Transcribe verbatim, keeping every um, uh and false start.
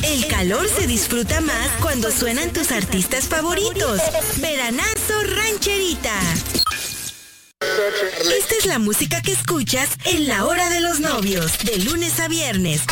El calor se disfruta más cuando suenan tus artistas favoritos. Veranazo Rancherita. Esta es la música que escuchas en La Hora de los Novios, de lunes a viernes,